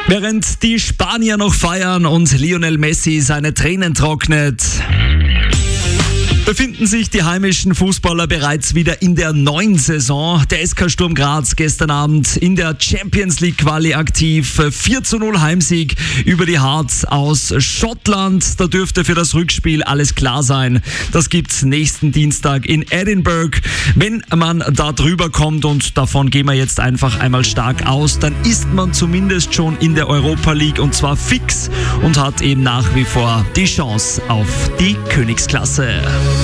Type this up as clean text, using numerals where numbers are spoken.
Während die Spanier noch feiern und Lionel Messi seine Tränen trocknet, befinden sich die heimischen Fußballer bereits wieder in der neuen Saison. Der SK Sturm Graz gestern Abend in der Champions League Quali aktiv. 4:0 Heimsieg über die Hearts aus Schottland. Da dürfte für das Rückspiel alles klar sein. Das gibt's nächsten Dienstag in Edinburgh. Wenn man da drüber kommt, und davon gehen wir jetzt einfach einmal stark aus, dann ist man zumindest schon in der Europa League, und zwar fix, und hat eben nach wie vor die Chance auf die Königsklasse.